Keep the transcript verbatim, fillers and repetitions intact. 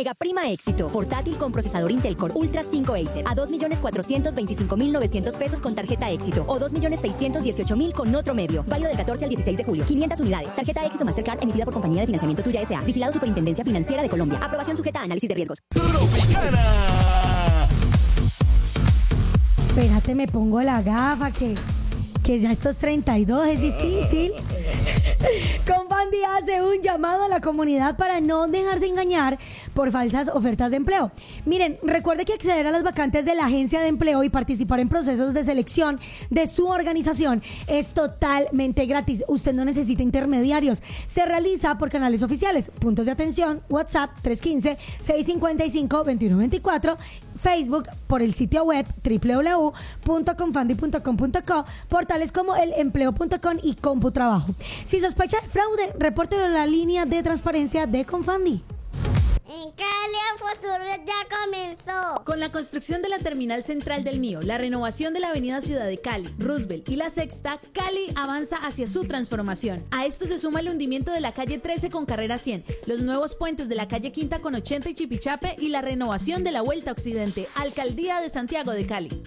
Mega Prima Éxito. Portátil con procesador Intel Core Ultra cinco Acer a dos millones cuatrocientos veinticinco mil novecientos pesos con tarjeta Éxito o dos millones seiscientos dieciocho mil con otro medio. Válido del catorce al dieciséis de julio. quinientas unidades. Tarjeta Éxito Mastercard emitida por Compañía de Financiamiento Tuya S A. Vigilado Superintendencia Financiera de Colombia. Aprobación sujeta a análisis de riesgos. Tropicana. Espérate, me pongo la gafa que, que ya estos treinta y dos es difícil. Confandi hace un llamado a la comunidad para no dejarse engañar por falsas ofertas de empleo. Miren, recuerde que acceder a las vacantes de la agencia de empleo y participar en procesos de selección de su organización es totalmente gratis. Usted no necesita intermediarios. Se realiza por canales oficiales, puntos de atención, WhatsApp tres uno cinco, seis cinco cinco, dos uno dos cuatro, Facebook, por el sitio web doble u doble u doble u punto confandi punto com punto co, portales como el empleo punto com y CompuTrabajo. Si sospecha de fraude, repórtelo a la línea de transparencia de Confandi. En Cali el futuro ya comenzó. Con la construcción de la terminal central del Mío, la renovación de la avenida Ciudad de Cali, Roosevelt y la Sexta, Cali avanza hacia su transformación. A esto se suma el hundimiento de la calle trece con carrera cien, los nuevos puentes de la calle Quinta con ochenta y Chipichape y la renovación de la Vuelta Occidente. Alcaldía de Santiago de Cali.